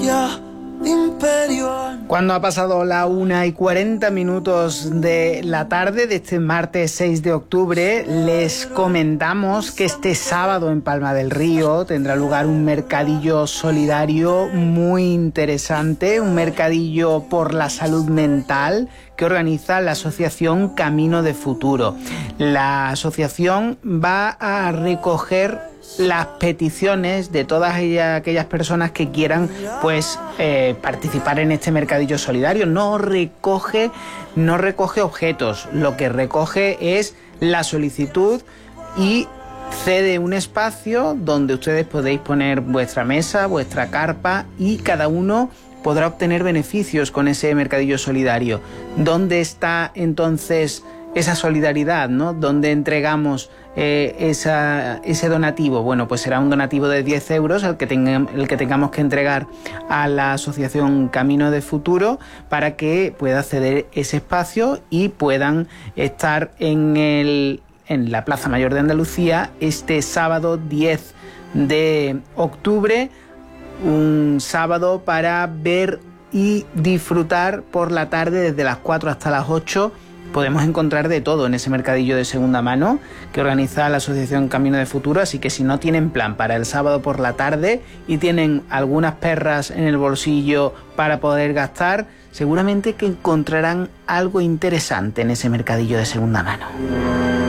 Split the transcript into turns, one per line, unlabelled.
Cuando ha pasado la 1:40 de la tarde de este martes 6 de octubre, les comentamos que este sábado en Palma del Río tendrá lugar un mercadillo solidario muy interesante, un mercadillo por la salud mental que organiza la asociación Camino de Futuro. La asociación va a recoger las peticiones de todas aquellas personas que quieran participar en este mercadillo solidario. No recoge objetos, lo que recoge es la solicitud y cede un espacio donde ustedes podéis poner vuestra mesa, vuestra carpa y cada uno podrá obtener beneficios con ese mercadillo solidario. ¿Dónde está entonces esa solidaridad, ¿no? ¿Dónde entregamos ese donativo? Bueno, pues será un donativo de 10 euros el que tengamos que entregar a la asociación Camino de Futuro para que pueda ceder ese espacio y puedan estar en la Plaza Mayor de Andalucía este sábado 10 de octubre, un sábado para ver y disfrutar por la tarde desde las 4 hasta las 8. Podemos encontrar de todo en ese mercadillo de segunda mano que organiza la asociación Camino de Futuro, así que si no tienen plan para el sábado por la tarde y tienen algunas perras en el bolsillo para poder gastar, seguramente que encontrarán algo interesante en ese mercadillo de segunda mano.